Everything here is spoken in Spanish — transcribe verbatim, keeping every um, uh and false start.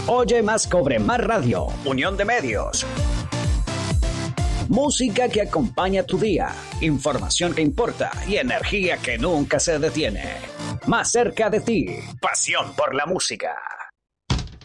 Oye más, cobre más radio. Unión de medios. Música que acompaña tu día. Información que importa y energía que nunca se detiene. Más cerca de ti. Pasión por la música.